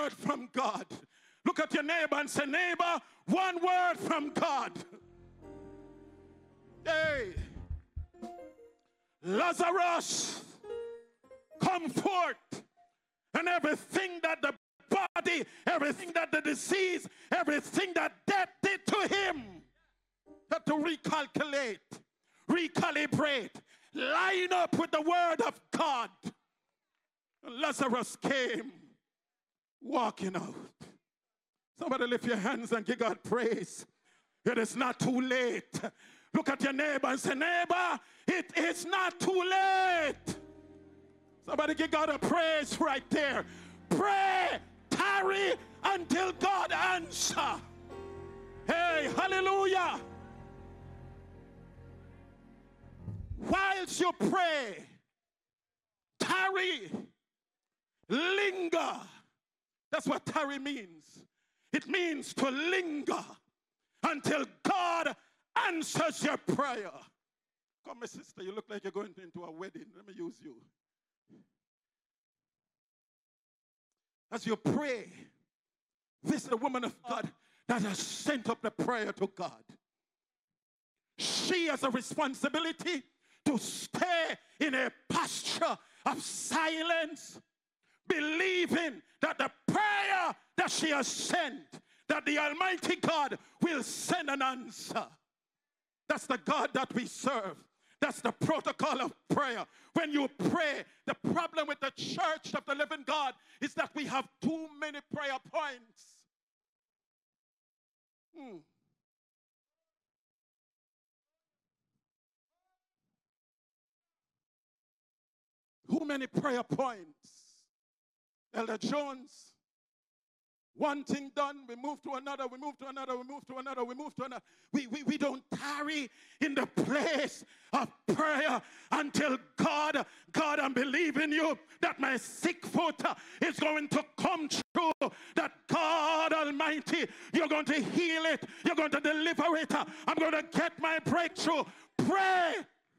word from God. Look at your neighbor and say, neighbor, one word from God. Hey, Lazarus, come forth. And everything that the body, everything that the disease, everything that death did to him, had to recalculate, recalibrate, line up with the word of God. And Lazarus came walking out. Somebody lift your hands and give God praise. It is not too late. Look at your neighbor and say, neighbor, it is not too late. Somebody give God a praise right there. Pray, tarry until God answer. Hey, hallelujah. Whilst you pray, tarry, linger. That's what tarry means. It means to linger until God answers your prayer. Come, my sister, you look like you're going into a wedding. Let me use you. As you pray, this is the woman of God that has sent up the prayer to God. She has a responsibility to stay in a posture of silence, believing that the prayer that she has sent, that the Almighty God will send an answer. That's the God that we serve. That's the protocol of prayer. When you pray, the problem with the church of the living God is that we have too many prayer points. Too many prayer points. Elder Jones, one thing done, we move to another, we move to another, we move to another, we move to another. We don't tarry in the place of prayer until God, I'm believing you that my sick foot is going to come true, that God Almighty, you're going to heal it, you're going to deliver it, I'm going to get my breakthrough. Pray.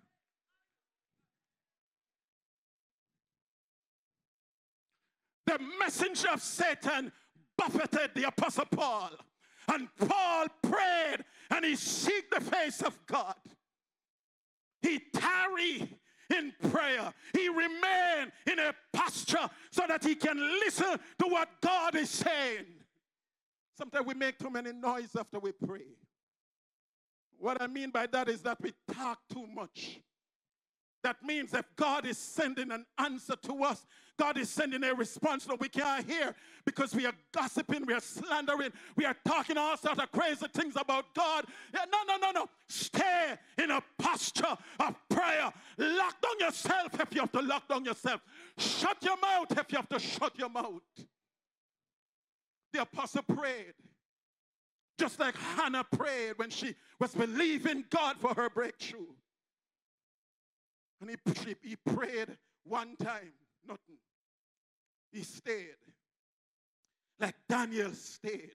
The messenger of Satan buffeted the Apostle Paul. And Paul prayed and he seeked the face of God. He tarried in prayer. He remained in a posture so that he can listen to what God is saying. Sometimes we make too many noise after we pray. What I mean by that is that we talk too much. That means if God is sending an answer to us, God is sending a response that we can't hear because we are gossiping, we are slandering, we are talking all sorts of crazy things about God. Yeah, no. Stay in a posture of prayer. Lock down yourself if you have to lock down yourself. Shut your mouth if you have to shut your mouth. The apostle prayed. Just like Hannah prayed when she was believing God for her breakthrough. And he prayed one time, nothing. He stayed. Like Daniel stayed.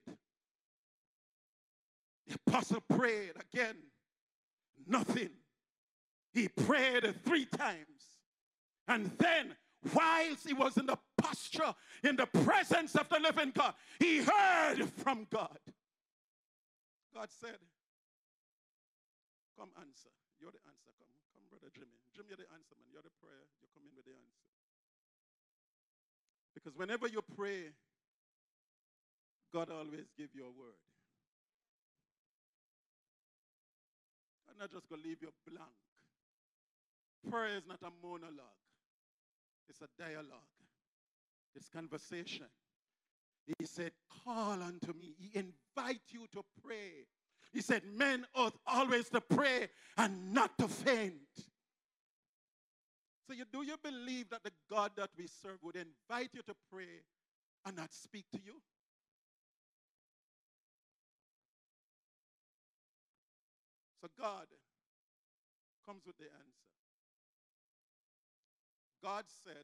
The apostle prayed again, nothing. He prayed 3 times. And then, whilst he was in the posture, in the presence of the living God, he heard from God. God said, come answer. You're the answer. Come, Brother Jimmy. Jimmy, you're the answer, man. You're the prayer. You come in with the answer. Because whenever you pray, God always gives you a word. God not just going to leave you blank. Prayer is not a monologue. It's a dialogue. It's conversation. He said, call unto me. He invites you to pray. He said, men ought always to pray and not to faint. So do you believe that the God that we serve would invite you to pray and not speak to you? So God comes with the answer. God said,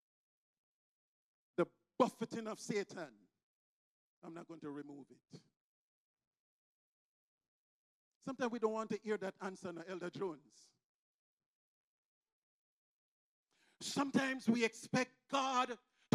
the buffeting of Satan, I'm not going to remove it. Sometimes we don't want to hear that answer, no, Elder Jones. Sometimes we expect God